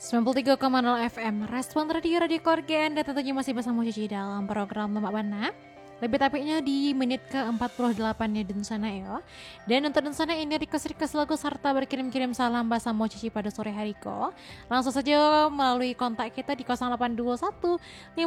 93,0 FM Respon Radio Korgen. Dan tentunya masih bersama Cici dalam program Mamak Bana. Lebih tepatnya di menit ke-48 ya dan sana ya. Dan untuk dan sana ini request lagu serta berkirim-kirim salam bahasa Mo Cici pada sore hari ko. Langsung saja melalui kontak kita di 0821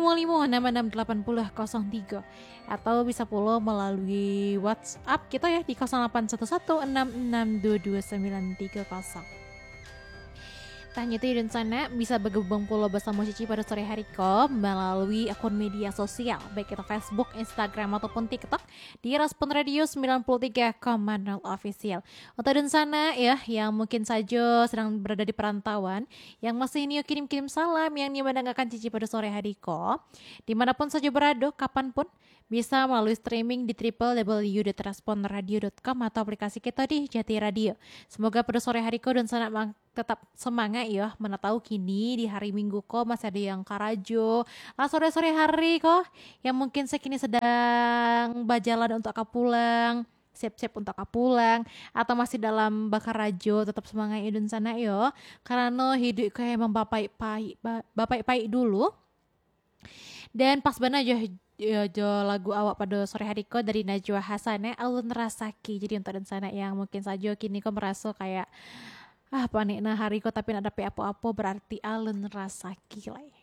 55 atau bisa pula melalui WhatsApp kita ya di 0811 6622 930. Tanya itu dan sana bisa bergabung pula bersama Cici pada sore hari ko melalui akun media sosial baik itu Facebook, Instagram ataupun TikTok di Respon Radio 93,0 official. Untuk dan sana ya yang mungkin saja sedang berada di perantauan yang masih ini kirim-kirim salam yang mendengarkan Cici pada sore hari ko dimanapun saja berada kapanpun bisa melalui streaming di www.responradio.com atau aplikasi kita di Jati Radio. Semoga pada sore hari ko dan sana tetap semangat ya, mana tahu kini di hari Minggu kok masih ada yang karajo sore-sore hari kok yang mungkin sekini sedang berjalan untuk pulang, siap-siap untuk pulang atau masih dalam bakar rajo, tetap semangat ya dan sana yo karena hidup kayak emang bapak dulu. Dan pas banget jo lagu awak pada sore hari ko dari Najwa Hasane Alun Rasaki. Jadi untuk dan sana yang mungkin saja kini kok merasa kayak panik nah hari ko tapi ada apa-apa berarti Alun Rasaki lah.